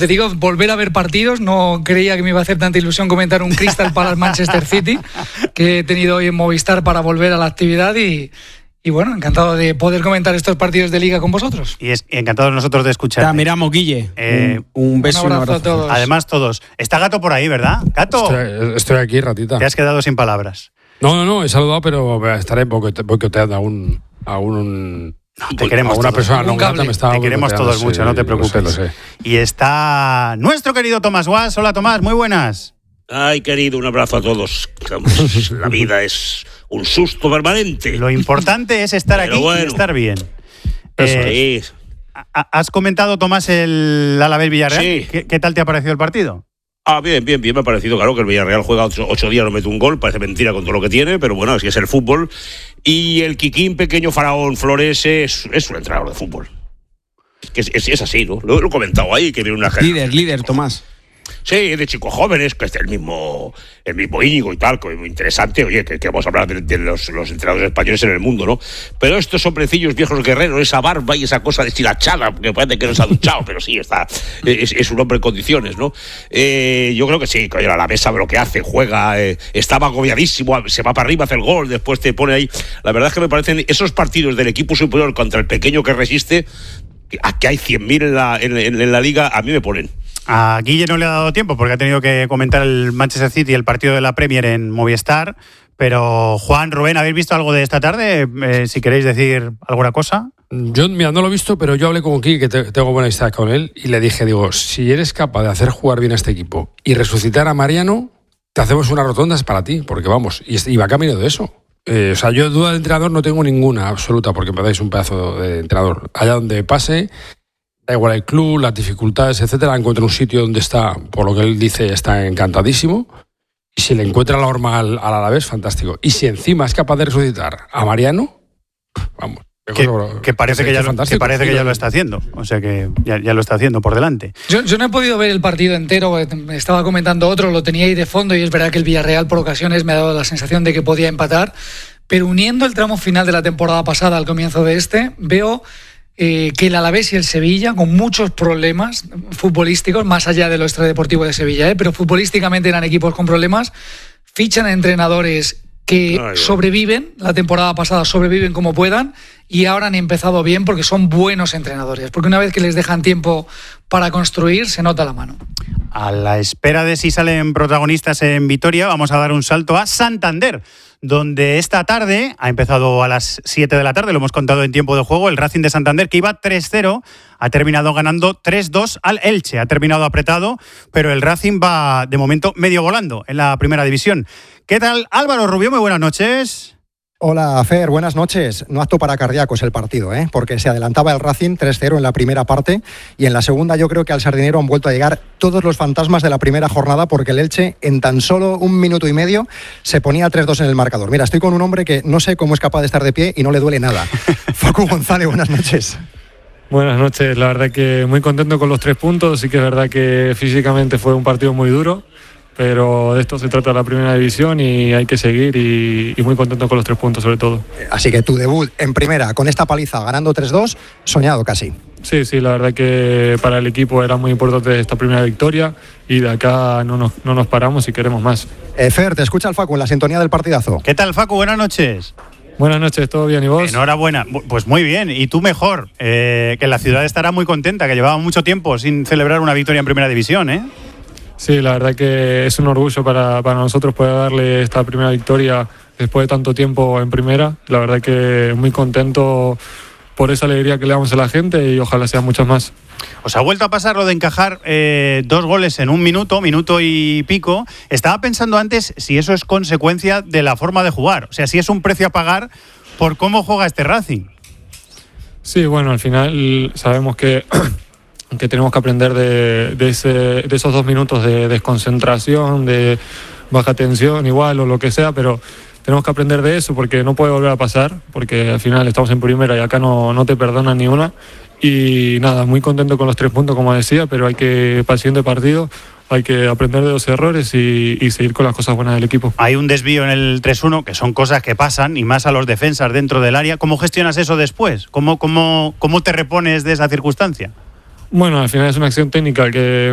Te digo, volver a ver partidos, no creía que me iba a hacer tanta ilusión comentar un Crystal Palace Manchester City, que he tenido hoy en Movistar para volver a la actividad y bueno, encantado de poder comentar estos partidos de Liga con vosotros. Y encantados nosotros de escuchar. Te miramos, Guille. Un beso y un abrazo a todos. Además, todos. Está Gato por ahí, ¿verdad? ¡Gato! Estoy aquí, ratita. Te has quedado sin palabras. No, he saludado, pero estaré boicoteando a un te queremos una todos. persona no grata me está. Te queremos todos mucho, no te preocupes. Lo sé. Y está nuestro querido Tomás Guas. Hola, Tomás, muy buenas. Ay, querido, un abrazo a todos. La vida es un susto permanente. Lo importante es estar aquí y estar bien. ¿Has comentado, Tomás, el Alavés Villarreal? Sí. ¿Qué tal te ha parecido el partido? Bien, me ha parecido, claro, que el Villarreal juega 8 días, no mete un gol, parece mentira con todo lo que tiene, pero bueno, así es el fútbol. Y el Kikín, pequeño faraón Flores, es un entrenador de fútbol. Es así, ¿no? Lo he comentado ahí, que viene una gente. Líder, Tomás. Sí, de chicos jóvenes, que es el mismo Íñigo y tal, que es muy interesante. Oye, que vamos a hablar de los entrenadores españoles en el mundo, ¿no? Pero estos hombrecillos viejos guerreros, esa barba y esa cosa deshilachada, que parece que no se ha duchado, pero sí, es un hombre en condiciones, ¿no? Yo creo que sí, que a la mesa sabe lo que hace, juega, estaba agobiadísimo, se va para arriba, hace el gol, después te pone ahí. La verdad es que me parecen esos partidos del equipo superior contra el pequeño que resiste, a que hay 100.000 en la liga, a mí me ponen. A Guille no le ha dado tiempo porque ha tenido que comentar el Manchester City y el partido de la Premier en Movistar. Pero Juan, Rubén, ¿habéis visto algo de esta tarde? Si queréis decir alguna cosa. Yo, mira, no lo he visto, pero yo hablé con Guille, que tengo buena amistad con él, y le dije, si eres capaz de hacer jugar bien a este equipo y resucitar a Mariano, te hacemos unas rotondas para ti, porque vamos, y va camino de eso. Yo duda de entrenador no tengo ninguna absoluta, porque me dais un pedazo de entrenador. Allá donde pase, da igual el club, las dificultades, etcétera, encuentra un sitio donde está, por lo que él dice, está encantadísimo. Y si le encuentra la horma al Alavés, fantástico. Y si encima es capaz de resucitar a Mariano, vamos. Que parece que ya lo está haciendo. O sea que ya lo está haciendo por delante. Yo no he podido ver el partido entero, me estaba comentando otro, lo tenía ahí de fondo, y es verdad que el Villarreal por ocasiones me ha dado la sensación de que podía empatar, pero uniendo el tramo final de la temporada pasada al comienzo de veo que el Alavés y el Sevilla, con muchos problemas futbolísticos, más allá de lo extradeportivo de Sevilla, pero futbolísticamente eran equipos con problemas, fichan a entrenadores que sobreviven, la temporada pasada sobreviven como puedan, y ahora han empezado bien porque son buenos entrenadores, porque una vez que les dejan tiempo para construir, se nota la mano. A la espera de si salen protagonistas en Vitoria, vamos a dar un salto a Santander, donde esta tarde, ha empezado a las 7 de la tarde, lo hemos contado en tiempo de juego, el Racing de Santander, que iba 3-0, ha terminado ganando 3-2 al Elche. Ha terminado apretado, pero el Racing va, de momento, medio volando en la primera división. ¿Qué tal, Álvaro Rubio? Muy buenas noches. Hola, Fer, buenas noches. No apto para cardíacos el partido, porque se adelantaba el Racing 3-0 en la primera parte, y en la segunda yo creo que al Sardinero han vuelto a llegar todos los fantasmas de la primera jornada, porque el Elche en tan solo 1 minuto y medio se ponía 3-2 en el marcador. Mira, estoy con un hombre que no sé cómo es capaz de estar de pie y no le duele nada. Facu González, buenas noches. Buenas noches, la verdad que muy contento con los 3 puntos, sí que es verdad que físicamente fue un partido muy duro, pero de esto se trata la primera división y hay que seguir, y muy contento con los 3 puntos sobre todo. Así que tu debut en primera con esta paliza ganando 3-2, soñado casi. Sí, la verdad que para el equipo era muy importante esta primera victoria, y de acá no nos paramos y queremos más. Fer, te escucha el Facu en la sintonía del partidazo. ¿Qué tal, Facu? Buenas noches. Buenas noches, ¿todo bien y vos? Enhorabuena, pues muy bien, y tú mejor, que la ciudad estará muy contenta, que llevaba mucho tiempo sin celebrar una victoria en primera división, ¿eh? Sí, la verdad que es un orgullo para nosotros poder darle esta primera victoria después de tanto tiempo en primera. La verdad que muy contento por esa alegría que le damos a la gente, y ojalá sean muchas más. Os ha vuelto a pasar lo de encajar 2 goles en 1 minuto y pico. Estaba pensando antes si eso es consecuencia de la forma de jugar, o sea, si es un precio a pagar por cómo juega este Racing. Sí, bueno, al final sabemos que tenemos que aprender de esos 2 minutos de desconcentración, de baja tensión igual o lo que sea, pero tenemos que aprender de eso porque no puede volver a pasar, porque al final estamos en primera y acá no te perdonan ni una. Y nada, muy contento con los 3 puntos, como decía, pero hay que, para el siguiente partido, hay que aprender de los errores y seguir con las cosas buenas del equipo. Hay un desvío en el 3-1, que son cosas que pasan, y más a los defensas dentro del área. ¿Cómo gestionas eso después? ¿Cómo te repones de esa circunstancia? Bueno, al final es una acción técnica que